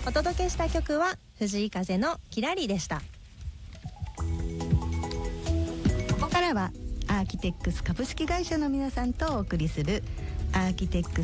お届けした曲は藤井風のキラリでした。 ここからはアーキテックス株式会社の皆さんとお送りするアーキテック